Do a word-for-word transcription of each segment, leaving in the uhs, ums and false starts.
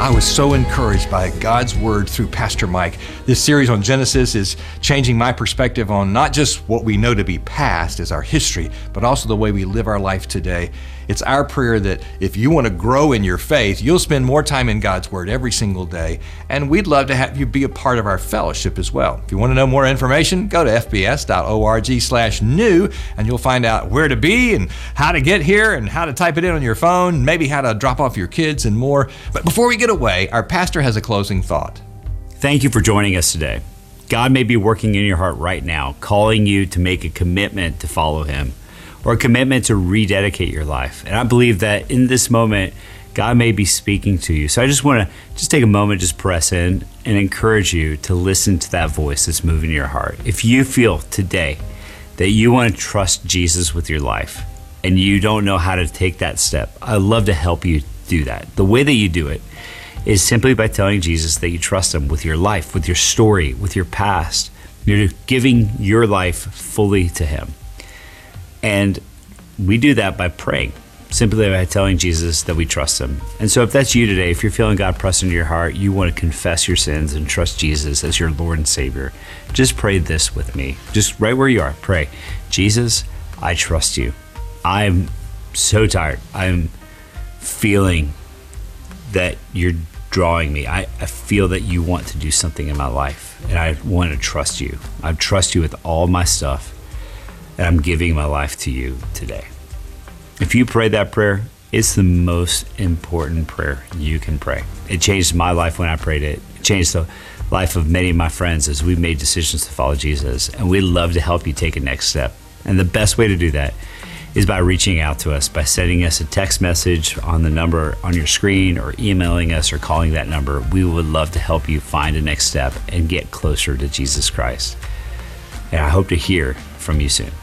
I was so encouraged by God's Word through Pastor Mike. This series on Genesis is changing my perspective on not just what we know to be past as our history, but also the way we live our life today. It's our prayer that if you want to grow in your faith, you'll spend more time in God's Word every single day. And we'd love to have you be a part of our fellowship as well. If you want to know more information, go to f b s dot org slash new, and you'll find out where to be and how to get here and how to type it in on your phone, maybe how to drop off your kids and more. But before we get away, our pastor has a closing thought. Thank you for joining us today. God may be working in your heart right now, calling you to make a commitment to follow Him, or a commitment to rededicate your life. And I believe that in this moment, God may be speaking to you. So I just want to just take a moment, just press in and encourage you to listen to that voice that's moving in your heart. If you feel today that you want to trust Jesus with your life and you don't know how to take that step, I'd love to help you do that. The way that you do it is simply by telling Jesus that you trust Him with your life, with your story, with your past. You're giving your life fully to Him. And we do that by praying, simply by telling Jesus that we trust Him. And so if that's you today, if you're feeling God press into your heart, you want to confess your sins and trust Jesus as your Lord and Savior, just pray this with me. Just right where you are, pray, Jesus, I trust you. I'm so tired. I'm feeling that you're drawing me. I, I feel that you want to do something in my life, and I want to trust you. I trust you with all my stuff. And I'm giving my life to you today. If you prayed that prayer, it's the most important prayer you can pray. It changed my life when I prayed it. It changed the life of many of my friends as we made decisions to follow Jesus. And we'd love to help you take a next step. And the best way to do that is by reaching out to us, by sending us a text message on the number on your screen, or emailing us or calling that number. We would love to help you find a next step and get closer to Jesus Christ. And I hope to hear from you soon.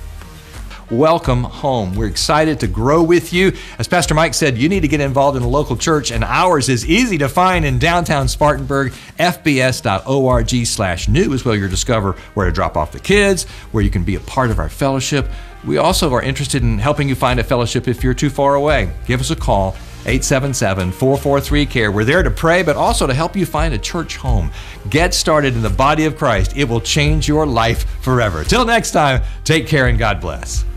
Welcome home. We're excited to grow with you. As Pastor Mike said, you need to get involved in a local church, and ours is easy to find in downtown Spartanburg. f b s dot org slash new is where you'll discover where to drop off the kids, where you can be a part of our fellowship. We also are interested in helping you find a fellowship if you're too far away. Give us a call, eight seven seven, four four three, C A R E. We're there to pray, but also to help you find a church home. Get started in the body of Christ. It will change your life forever. Till next time, take care and God bless.